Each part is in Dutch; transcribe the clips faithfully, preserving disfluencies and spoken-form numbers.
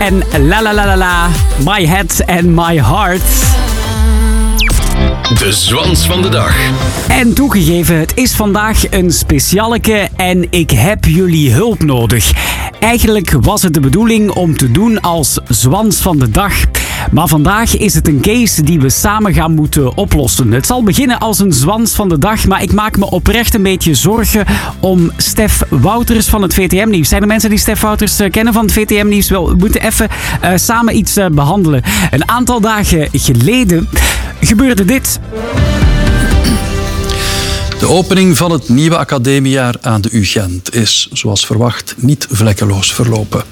en La La La La La, My Head and My Heart. De zwans van de dag. En toegegeven, het is vandaag een specialeke en ik heb jullie hulp nodig. Eigenlijk was het de bedoeling om te doen als zwans van de dag. Maar vandaag is het een case die we samen gaan moeten oplossen. Het zal beginnen als een zwans van de dag, maar ik maak me oprecht een beetje zorgen om Stef Wouters van het V T M-nieuws. Zijn er mensen die Stef Wouters kennen van het V T M-nieuws? Wel, we moeten even uh, samen iets uh, behandelen. Een aantal dagen geleden gebeurde dit. De opening van het nieuwe academiejaar aan de U Gent is, zoals verwacht, niet vlekkeloos verlopen.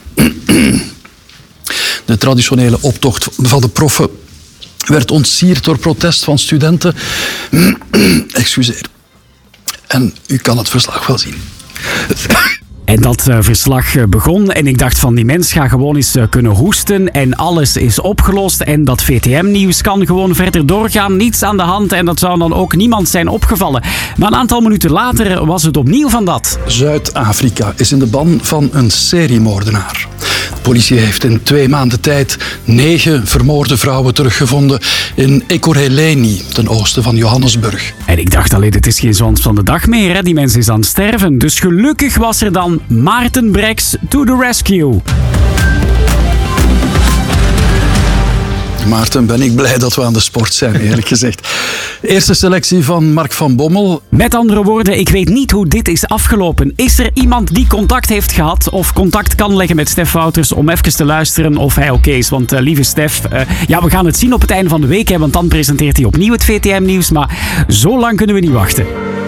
De traditionele optocht van de proffen werd ontsierd door protest van studenten. Excuseer. En u kan het verslag wel zien. En dat uh, verslag uh, begon en ik dacht van die mens gaat gewoon eens uh, kunnen hoesten en alles is opgelost en dat V T M-nieuws kan gewoon verder doorgaan, niets aan de hand en dat zou dan ook niemand zijn opgevallen. Maar een aantal minuten later was het opnieuw van dat. Zuid-Afrika is in de ban van een seriemoordenaar. De politie heeft in twee maanden tijd negen vermoorde vrouwen teruggevonden in Ekurhuleni, ten oosten van Johannesburg. En ik dacht alleen, het is geen zwans van de dag meer, hè? Die mens is aan het sterven. Dus gelukkig was er dan Maarten Breks to the rescue. Maarten, ben ik blij dat we aan de sport zijn, eerlijk gezegd. Eerste selectie van Mark van Bommel. Met andere woorden, ik weet niet hoe dit is afgelopen. Is er iemand die contact heeft gehad of contact kan leggen met Stef Wouters om even te luisteren of hij oké is? Want uh, lieve Stef, uh, ja, we gaan het zien op het einde van de week, hè, want dan presenteert hij opnieuw het V T M-nieuws. Maar zo lang kunnen we niet wachten.